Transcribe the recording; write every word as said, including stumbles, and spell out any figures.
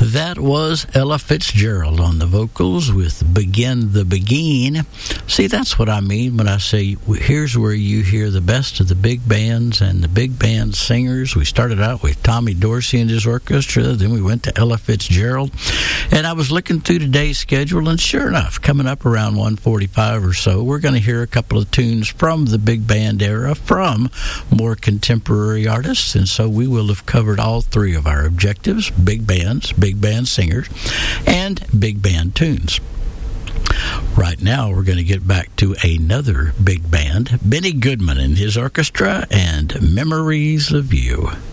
That was Ella Fitzgerald on the vocals with Begin the Begin. See, that's what I mean when I say here's where you hear the best of the big bands and the big band singers. We started out with Tommy Dorsey and his orchestra, then we went to Ella Fitzgerald. And I was looking through today's schedule, and sure enough, coming up around one forty-five or so, we're going to hear a couple of tunes from the big band era, from more contemporary artists, and so we will have covered all three of our objectives: big bands, big band singers, and big band tunes. Right now, we're going to get back to another big band, Benny Goodman and his orchestra, and Memories of You.